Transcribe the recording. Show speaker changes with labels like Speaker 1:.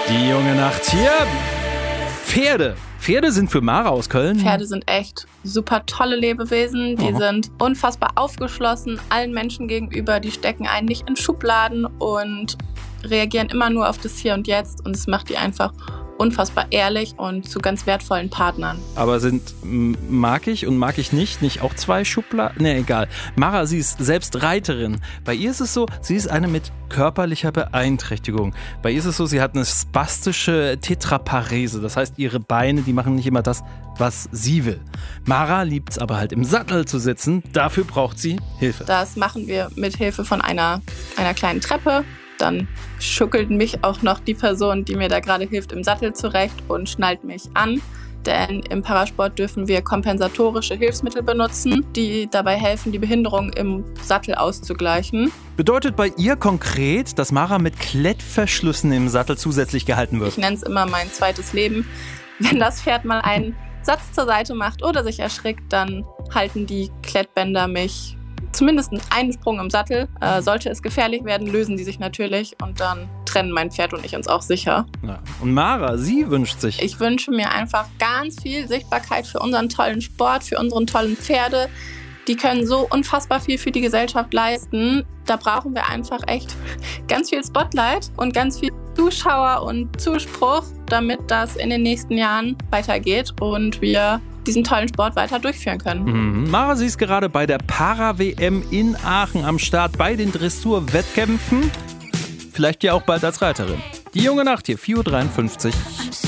Speaker 1: Die junge Nacht hier. Pferde. Pferde sind für Mara aus Köln.
Speaker 2: Pferde sind echt super tolle Lebewesen. Die sind unfassbar aufgeschlossen allen Menschen gegenüber. Die stecken einen nicht in Schubladen und reagieren immer nur auf das Hier und Jetzt. Und es macht die einfach unfassbar ehrlich und zu ganz wertvollen Partnern.
Speaker 1: Aber mag ich und mag ich nicht auch zwei Schubladen? Ne, egal. Mara, sie ist selbst Reiterin. Bei ihr ist es so, sie ist eine mit körperlicher Beeinträchtigung. Bei ihr ist es so, sie hat eine spastische Tetraparese. Das heißt, ihre Beine, die machen nicht immer das, was sie will. Mara liebt es aber halt im Sattel zu sitzen. Dafür braucht sie Hilfe.
Speaker 2: Das machen wir mit Hilfe von einer kleinen Treppe. Dann schuckelt mich auch noch die Person, die mir da gerade hilft, im Sattel zurecht und schnallt mich an. Denn im Parasport dürfen wir kompensatorische Hilfsmittel benutzen, die dabei helfen, die Behinderung im Sattel auszugleichen.
Speaker 1: Bedeutet bei ihr konkret, dass Mara mit Klettverschlüssen im Sattel zusätzlich gehalten wird?
Speaker 2: Ich nenne es immer mein zweites Leben. Wenn das Pferd mal einen Satz zur Seite macht oder sich erschrickt, dann halten die Klettbänder mich zumindest einen Sprung im Sattel. Sollte es gefährlich werden, lösen die sich natürlich und dann trennen mein Pferd und ich uns auch sicher.
Speaker 1: Ja. Und Mara, sie wünscht sich?
Speaker 2: Ich wünsche mir einfach ganz viel Sichtbarkeit für unseren tollen Sport, für unsere tollen Pferde. Die können so unfassbar viel für die Gesellschaft leisten. Da brauchen wir einfach echt ganz viel Spotlight und ganz viel Zuschauer und Zuspruch, damit das in den nächsten Jahren weitergeht und wir diesen tollen Sport weiter durchführen können.
Speaker 1: Mara, sie ist gerade bei der Para-WM in Aachen am Start bei den Dressur-Wettkämpfen. Vielleicht ja auch bald als Reiterin. Die junge Nacht hier, 4:53 Uhr.